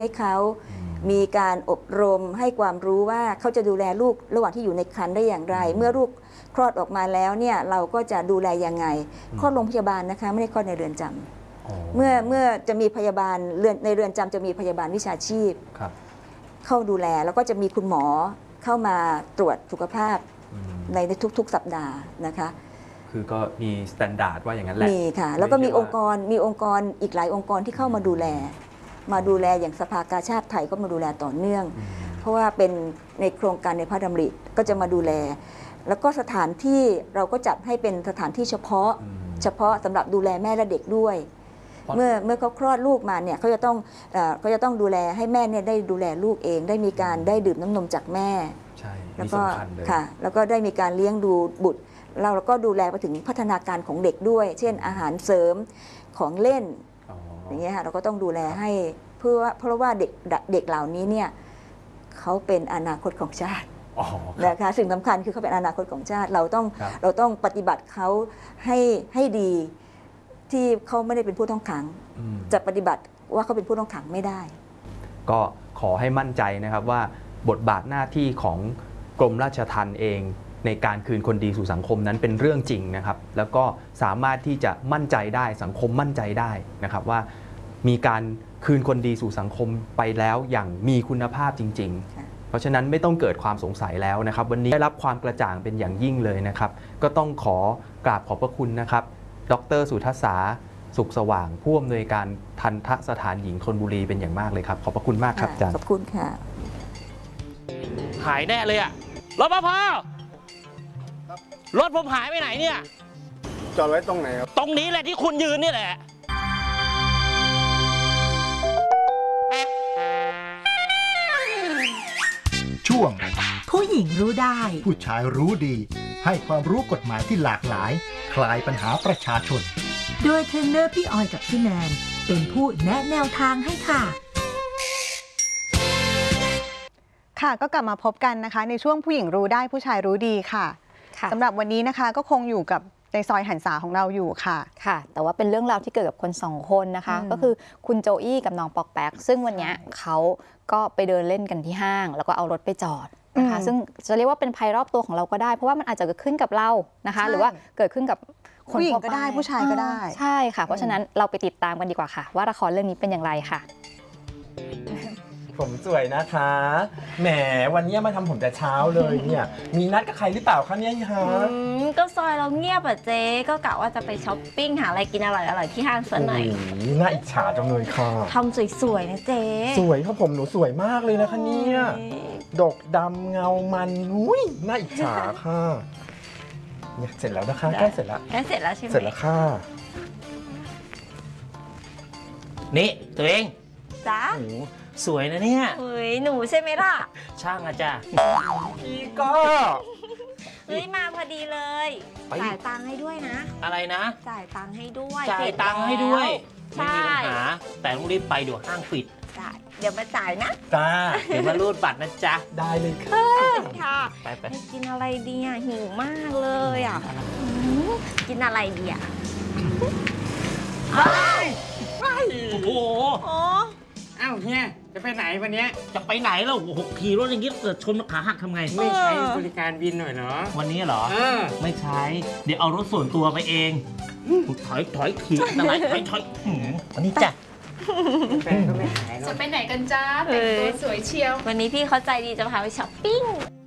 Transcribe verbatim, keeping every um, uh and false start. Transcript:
ให้เขามีการอบรมให้ความรู้ว่าเขาจะดูแลลูกระหว่างที่อยู่ในครรภ์ได้อย่างไรเมื่อลูกคลอดออกมาแล้วเนี่ยเราก็จะดูแลยังไงคลอดโรงพยาบาลนะคะไม่ได้คลอดในเรือนจำเมื่อเมื่อจะมีพยาบาลในเรือนจำจะมีพยาบาลวิชาชีพเข้าดูแลแล้วก็จะมีคุณหมอเข้ามาตรวจสุขภาพในทุกๆสัปดาห์นะคะคือก็มีมาตรฐานว่าอย่างนั้นแหละมีค่ะแล้วก็มีองค์กรมีองค์กรอีกหลายองค์กรที่เข้ามาดูแลมาดูแลอย่างสภากาชาติไทยก็มาดูแลต่อเนื่องเพราะว่าเป็นในโครงการในพระดำริก็จะมาดูแลแล้วก็สถานที่เราก็จัดให้เป็นสถานที่เฉพาะเฉพาะสำหรับดูแลแม่และเด็กด้วยเมื่อเมื่อเขาคลอดลูกมาเนี่ยเขาจะต้องเขาจะต้องดูแลให้แม่เนี่ยได้ดูแลลูกเองได้มีการได้ดื่มน้ำนมจากแม่ใช่แล้วก็ค่ะแล้วก็ได้มีการเลี้ยงดูบุตรเราก็ดูแลไปถึงพัฒนาการของเด็กด้วยเช่นอาหารเสริมของเล่นอย่างเงี้ยค่ะเราก็ต้องดูแลให้เพื่อเพราะว่าเด็กเด็กเหล่านี้เนี่ยเขาเป็นอนาคตของชาตินะคะสิ่งสำคัญคือเขาเป็นอนาคตของชาติเราต้องเราต้องปฏิบัติเขาให้ให้ดีที่เขาไม่ได้เป็นผู้ต้องขังจะปฏิบัติว่าเขาเป็นผู้ต้องขังไม่ได้ก็ขอให้มั่นใจนะครับว่าบทบาทหน้าที่ของกรมราชทัณฑ์เองในการคืนคนดีสู่สังคมนั้นเป็นเรื่องจริงนะครับแล้วก็สามารถที่จะมั่นใจได้สังคมมั่นใจได้นะครับว่ามีการคืนคนดีสู่สังคมไปแล้วอย่างมีคุณภาพจริงๆเพราะฉะนั้นไม่ต้องเกิดความสงสัยแล้วนะครับวันนี้ได้รับความกระจ่างเป็นอย่างยิ่งเลยนะครับก็ต้องขอกราบขอบพระคุณนะครับดร.สุทัศาสุขสว่างผู้อำนวยการทันทสถานหญิงธนบุรีเป็นอย่างมากเลยครับขอบพระคุณมากครับอาจารย์ขอบคุณค่ะหายแน่เลยอะรปภรถผมหายไปไหนเนี่ยจอดไว้ตรงไหนครับตรงนี้แหละที่คุณยืนนี่แหละช่วงผู้หญิงรู้ได้ผู้ชายรู้ดีให้ความรู้กฎหมายที่หลากหลายคลายปัญหาประชาชนโดยเทรนเนอร์พี่ออยกับพี่แนนเป็นผู้แนะแนวทางให้ค่ะค่ะก็กลับมาพบกันนะคะในช่วงผู้หญิงรู้ได้ผู้ชายรู้ดีค่ะสำหรับวันนี้นะคะก็คงอยู่กับในซอยหันษาของเราอยู่ค่ะค่ะแต่ว่าเป็นเรื่องราวที่เกิดกับคนสองคนนะคะก็คือคุณโจอี้กับน้องปอกแป๊กซึ่งวันนี้เขาก็ไปเดินเล่นกันที่ห้างแล้วก็เอารถไปจอดนะคะซึ่งจะเรียกว่าเป็นภัยรอบตัวของเราก็ได้เพราะว่ามันอาจจะเกิดขึ้นกับเรานะคะหรือว่าเกิดขึ้นกับคนผู้หญิงก็ได้ผู้ชายก็ได้ใช่ค่ะเพราะฉะนั้นเราไปติดตามกันดีกว่าค่ะว่าละครเรื่องนี้เป็นอย่างไรค่ะผมสวยนะคะแหมวันนี้มาทำผมแต่เช้าเลยเนี่ยมีนัดกับใครหรือเปล่าคะเนี่ยฮะก็ซอยเราเงียบอ่ะเจ๊ก็กะว่าจะไปช้อปปิ้งหาอะไรกินอร่อยๆที่ห้างสักหน่อยน่าอิจฉาจังเลยค่ะทำสวยๆนะเจ๊สวยเพราะผมหนูสวยมากเลยนะคะเนี่ยดกดำเงามันอุ้ยน่าอิจฉาค่ะเนี่ยเสร็จแล้วนะคะใกล้เสร็จแล้วใกล้เสร็จแล้วใช่ไหมเสร็จแล้วค่ะนี่ตัวเองจ้าสวยนะเนี่ยเฮ้ยหนูใช่ไหมล่ะช่างอาจารย์พี่ก็เฮ้ยมาพอดีเลยจ่ายตังค์ให้ด้วยนะอะไรนะจ่ายตังค์ให้ด้วยจ่ายตังค์ให้ด้วยไม่มีปัญหาแต่ต้องรีบไปเดี๋ยวห้างปิดจ่ายเดี๋ยวมาจ่ายนะจ้าเดี๋ยวมารูดบัตรนะจ๊ะได้เลยค่ะค่ะไปไปกินอะไรดีอ่ะหิวมากเลยอ่ะกินอะไรดีอ่ะโอ้โหอ้าวเฮียจะไปไหนวันนี้จะไปไหนแล้วโอ้โหขี่รถอย่างนี้เกิดชนขาหักทำไงไม่ใช้บริการวินหน่อยเหรอวันนี้เหรอไม่ใช้เดี๋ยวเอารถส่วนตัวไปเองถอยถอยขี่อะไรถอยถอยวันนี้จ้ะก็ไม่หายจะไปไหนกันจ้าแต่งตัวสวยเชียววันนี้พี่เขาใจดีจะพาไปช้อปปิ้ง